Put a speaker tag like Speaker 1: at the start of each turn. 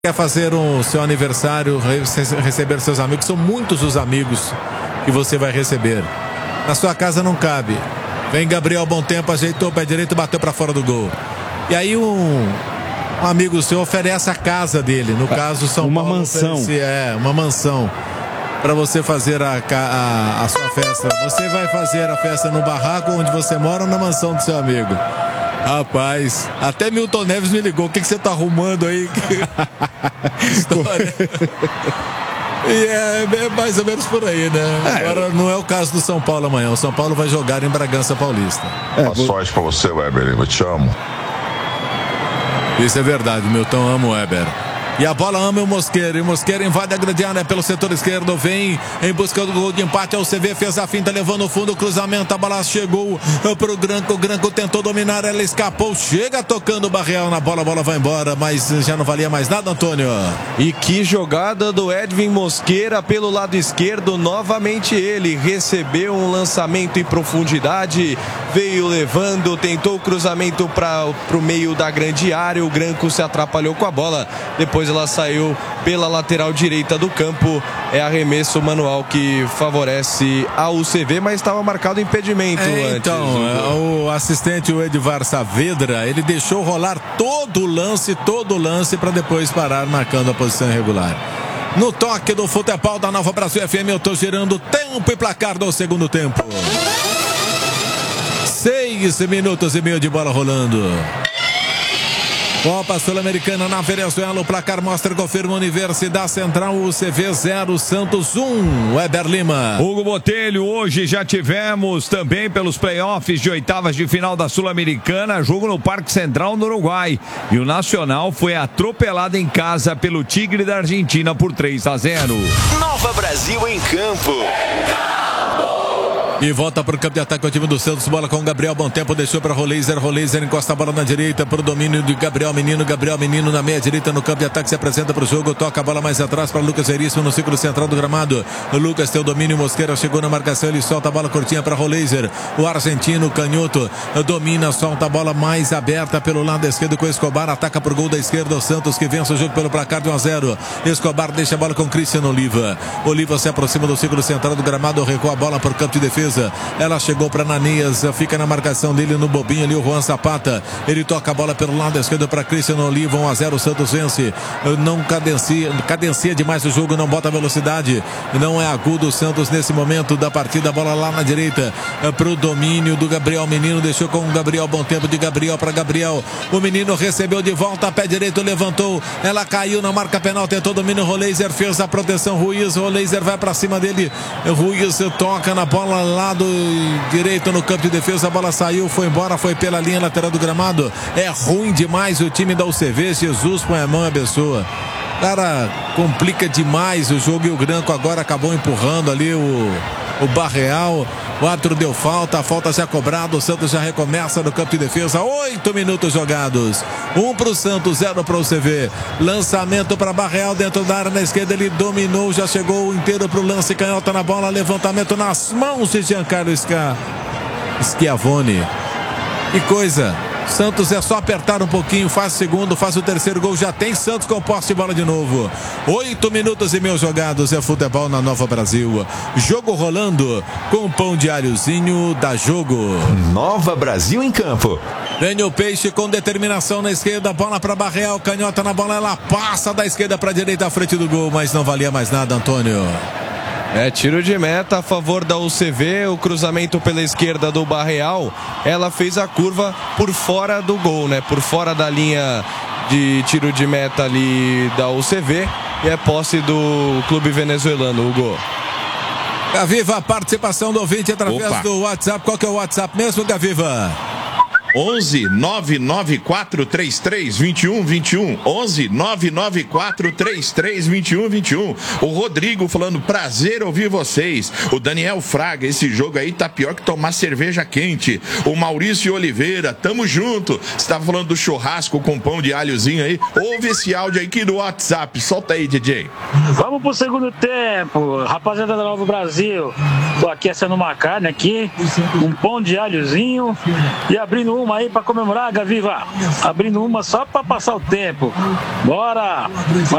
Speaker 1: Quer fazer o seu aniversário, receber seus amigos, são muitos os amigos que você vai receber. Na sua casa não cabe. Vem Gabriel Bom Tempo, ajeitou o pé direito, bateu para fora do gol. E aí um amigo seu oferece a casa dele, no caso São Paulo.
Speaker 2: Uma mansão.
Speaker 1: Uma mansão para você fazer a sua festa. Você vai fazer a festa no barraco onde você mora ou na mansão do seu amigo? Rapaz, até Milton Neves me ligou. O que você tá arrumando aí? História. E é mais ou menos por aí, né? Agora não é o caso do São Paulo amanhã. O São Paulo vai jogar em Bragança Paulista.
Speaker 3: Boa sorte pra você, Weber. Eu te amo.
Speaker 1: Isso é verdade, Milton. Amo o Weber. E a bola ama o Mosqueira. E o Mosqueira invade a grande área pelo setor esquerdo. Vem em busca do gol de empate. O CV fez a finta, levando o fundo, o cruzamento. A bola chegou pro Granco. O Granco tentou dominar, ela escapou. Chega tocando o Barreal na bola. A bola vai embora, mas já não valia mais nada, Antônio.
Speaker 4: E que jogada do Edwin Mosqueira pelo lado esquerdo. Novamente ele recebeu um lançamento em profundidade. Veio levando, tentou o cruzamento para o meio da grande área. O Granco se atrapalhou com a bola. Depois ela saiu pela lateral direita do campo. É arremesso manual que favorece a UCV, mas estava marcado impedimento antes.
Speaker 1: Então, o assistente, o Edvar Saavedra, ele deixou rolar todo o lance para depois parar marcando a posição irregular. No toque do futebol da Nova Brasil FM, eu estou girando tempo e placar do segundo tempo. 6 minutos e meio de bola rolando. Copa Sul-Americana na Venezuela, o placar mostra, confirma Universidade Central, UCV 0, Santos 1, Weber Lima.
Speaker 5: Hugo Botelho, hoje já tivemos também pelos playoffs de oitavas de final da Sul-Americana, jogo no Parque Central no Uruguai. E o Nacional foi atropelado em casa pelo Tigre da Argentina por 3-0.
Speaker 6: Nova Brasil em campo.
Speaker 1: E volta para o campo de ataque o time do Santos. Bola com o Gabriel Bom Tempo. Deixou para Roleiser. Roleiser encosta a bola na direita para o domínio de Gabriel Menino. Gabriel Menino na meia direita no campo de ataque. Se apresenta para o jogo. Toca a bola mais atrás para Lucas Veríssimo no círculo central do gramado. O Lucas tem o domínio. Mosqueira chegou na marcação. Ele solta a bola curtinha para Roleiser. O argentino, canhoto, domina. Solta a bola mais aberta pelo lado esquerdo com o Escobar. Ataca para o gol da esquerda. O Santos que vence o jogo pelo placar de 1-0. Escobar deixa a bola com Cristiano Oliva. Oliva se aproxima do círculo central do gramado. Recua a bola para o campo de defesa. Ela chegou para Nanias, fica na marcação dele no bobinho ali, o Juan Zapata. Ele toca a bola pelo lado esquerdo para Cristiano Oliva. 1-0, o Santos vence. Não cadencia demais o jogo, não bota velocidade. Não é agudo o Santos nesse momento da partida. A bola lá na direita para o domínio do Gabriel Menino. Deixou com o Gabriel Bom Tempo, de Gabriel para Gabriel. O Menino recebeu de volta, pé direito, levantou. Ela caiu na marca penal, tentou domínio. Roleiser fez a proteção. Ruiz, Roleiser vai para cima dele. Ruiz toca na bola lá do direito no campo de defesa, a bola saiu, foi embora, foi pela linha lateral do gramado. É ruim demais o time da UCV. Jesus põe a mão e abençoa. Cara, complica demais o jogo. E o Granco agora acabou empurrando ali o Barreal. O árbitro deu falta, a falta já cobrada. O Santos já recomeça no campo de defesa. 8 minutos jogados. 1 para o Santos, 0 para o UCV. Lançamento para Barreal dentro da área na esquerda. Ele dominou, já chegou inteiro para o lance. Canhota na bola, levantamento nas mãos de Giancarlo Schiavone. Que coisa. Santos é só apertar um pouquinho, faz o segundo, faz o terceiro gol, já tem Santos com posse de bola de novo. 8 minutos e meio jogados, é futebol na Nova Brasil. Jogo rolando com pão diáriozinho da Jogo.
Speaker 6: Nova Brasil em campo.
Speaker 1: Vem o Peixe com determinação na esquerda, bola para Barreal, canhota na bola, ela passa da esquerda para a direita à frente do gol, mas não valia mais nada, Antônio.
Speaker 4: É tiro de meta a favor da UCV, o cruzamento pela esquerda do Barreal, ela fez a curva por fora do gol, né? Por fora da linha de tiro de meta ali da UCV, e é posse do clube venezuelano, Hugo.
Speaker 1: Gaviva, a participação do ouvinte através do WhatsApp. Qual que é o WhatsApp mesmo, Gaviva?
Speaker 3: 11 994 33 21 21. 11 994 33 21 21. O Rodrigo falando, prazer ouvir vocês. O Daniel Fraga, esse jogo aí tá pior que tomar cerveja quente. O Maurício Oliveira, tamo junto. Você tava falando do churrasco com pão de alhozinho aí. Ouve esse áudio aqui do WhatsApp. Solta aí, DJ.
Speaker 7: Vamos pro segundo tempo, rapaziada da Nova Brasil. Tô aqui assando uma carne aqui, um pão de alhozinho e abrindo uma aí pra comemorar, Gaviva. Abrindo uma só pra passar o tempo. Bora!